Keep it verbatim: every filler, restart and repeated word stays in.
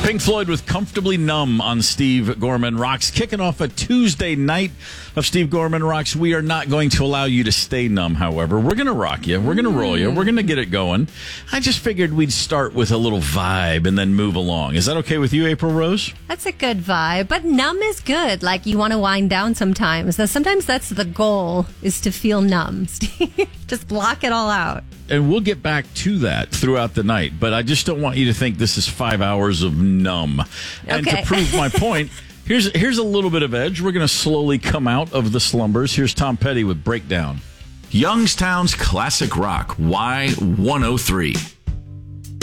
Pink Floyd with Comfortably Numb on Steve Gorman Rocks. Kicking off a Tuesday night of Steve Gorman Rocks. We are not going to allow you to stay numb, however. We're going to rock you. We're going to roll you. We're going to get it going. I just figured we'd start with a little vibe and then move along. Is that okay with you, April Rose? That's a good vibe. But numb is good. Like, you want to wind down sometimes. So sometimes that's the goal, is to feel numb. Just block it all out. And we'll get back to that throughout the night. But I just don't want you to think this is five hours of numb. And Okay. to prove my point, here's here's a little bit of edge. We're going to slowly come out of the slumbers. Here's Tom Petty with Breakdown. Youngstown's Classic Rock, Y one oh three.